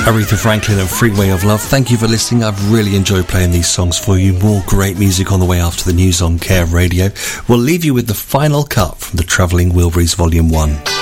Aretha Franklin and Freeway of Love. Thank you for listening. I've really enjoyed playing these songs for you. More great music on the way after the news on Care Radio. We'll leave you with the final cut from the Travelling Wilburys Volume 1.